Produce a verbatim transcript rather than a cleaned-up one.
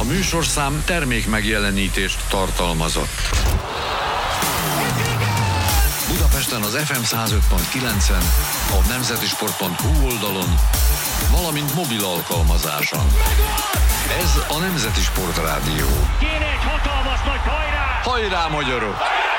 műsorszám termék megjelenítést tartalmazott. Budapesten az ef em száz öt pont kilencen, a nemzetisport pont hu oldalon, valamint mobil alkalmazáson. Ez a Nemzeti Sport Rádió. Kéne egy hatalmas nagy hajrá! Hajrá, magyarok!